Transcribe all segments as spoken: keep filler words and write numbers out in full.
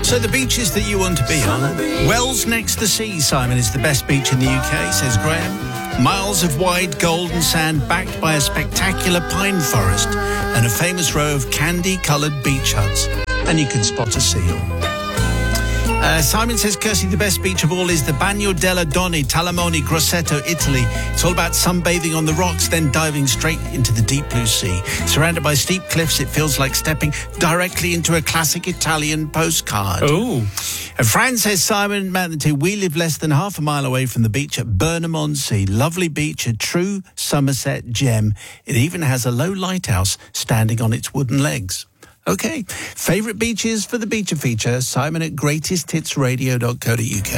So the beaches that you want to be on. Wells next to the sea, Simon, is the best beach in the U K, says Graham. Miles of wide golden sand backed by a spectacular pine forest and a famous row of candy-coloured beach huts. And you can spot a seal. Uh, Simon says, Kirsty, the best beach of all is the Bagno della Donne, Talamone, Grosseto, Italy. It's all about sunbathing on the rocks, then diving straight into the deep blue sea. Surrounded by steep cliffs, it feels like stepping directly into a classic Italian postcard. Oh. And Fran says, Simon, Manatee, we live less than half a mile away from the beach at Burnham-on-Sea. Lovely beach, a true Somerset gem. It even has a low lighthouse standing on its wooden legs. OK, favourite beaches for the Beacher feature, Simon at greatest hits radio dot co dot uk.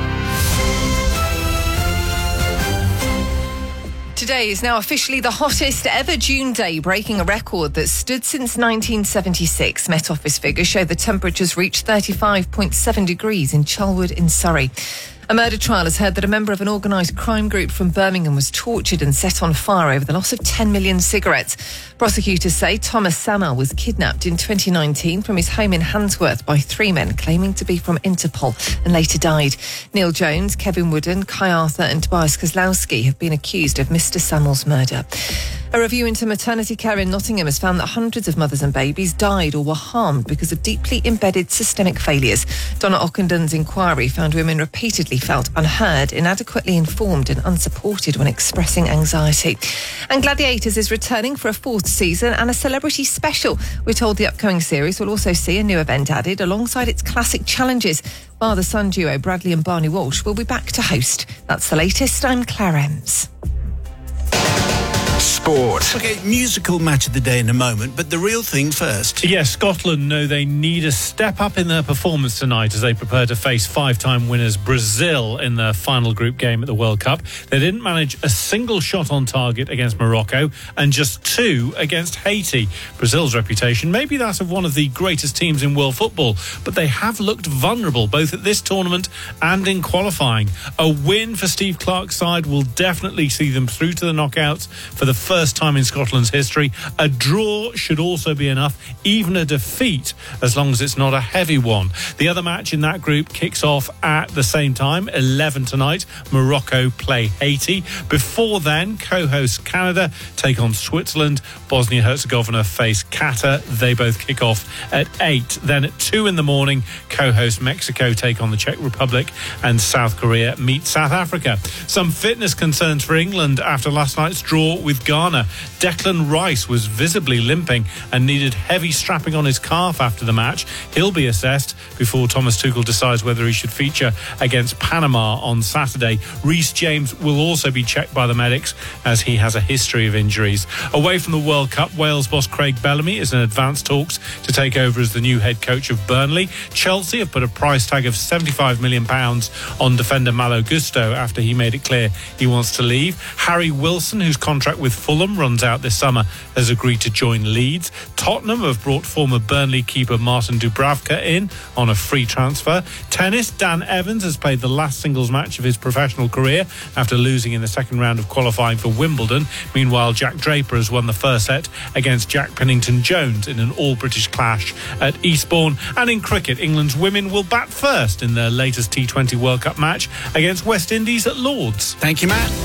Today is now officially the hottest ever June day, breaking a record that stood since nineteen seventy-six. Met Office figures show the temperatures reached thirty-five point seven degrees in Chalwood in Surrey. A murder trial has heard that a member of an organised crime group from Birmingham was tortured and set on fire over the loss of ten million cigarettes. Prosecutors say Thomas Samuel was kidnapped in twenty nineteen from his home in Handsworth by three men claiming to be from Interpol and later died. Neil Jones, Kevin Wooden, Kai Arthur and Tobias Kozlowski have been accused of Mister Samuel's murder. A review into maternity care in Nottingham has found that hundreds of mothers and babies died or were harmed because of deeply embedded systemic failures. Donna Ockendon's inquiry found women repeatedly felt unheard, inadequately informed and unsupported when expressing anxiety. And Gladiators is returning for a fourth season and a celebrity special. We're told the upcoming series will also see a new event added alongside its classic challenges. Father-son duo Bradley and Barney Walsh will be back to host. That's the latest. I'm Claire Ems. Sport. OK, musical match of the day in a moment, but the real thing first. Yes, Scotland know they need a step up in their performance tonight as they prepare to face five-time winners Brazil in their final group game at the World Cup. They didn't manage a single shot on target against Morocco and just two against Haiti. Brazil's reputation may be that of one of the greatest teams in world football, but they have looked vulnerable both at this tournament and in qualifying. A win for Steve Clarke's side will definitely see them through to the knockouts for the first First time in Scotland's history. A draw should also be enough, even a defeat, as long as it's not a heavy one. The other match in that group kicks off at the same time, eleven tonight. Morocco play Haiti. Before then, co-hosts Canada take on Switzerland. Bosnia-Herzegovina face Qatar. They both kick off at eight. Then at two in the morning, co-host Mexico take on the Czech Republic and South Korea meet South Africa. Some fitness concerns for England after last night's draw with Ghana. Declan Rice was visibly limping and needed heavy strapping on his calf after the match. He'll be assessed before Thomas Tuchel decides whether he should feature against Panama on Saturday. Reece James will also be checked by the medics as he has a history of injuries. Away from the World Cup, Wales boss Craig Bellamy is in advanced talks to take over as the new head coach of Burnley. Chelsea have put a price tag of seventy-five million pounds on defender Malo Gusto after he made it clear he wants to leave. Harry Wilson, whose contract with Fulham runs out this summer, has agreed to join Leeds. Tottenham have brought former Burnley keeper Martin Dubravka in on a free transfer. Tennis, Dan Evans has played the last singles match of his professional career after losing in the second round of qualifying for Wimbledon. Meanwhile, Jack Draper has won the first set against Jack Pennington-Jones in an all-British clash at Eastbourne. And in cricket, England's women will bat first in their latest T twenty World Cup match against West Indies at Lords. Thank you, Matt.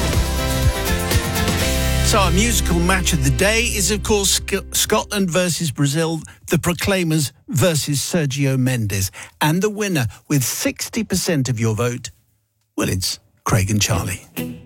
So our musical match of the day is, of course, Sc- Scotland versus Brazil, the Proclaimers versus Sergio Mendes. And the winner, with sixty percent of your vote, well, it's Craig and Charlie.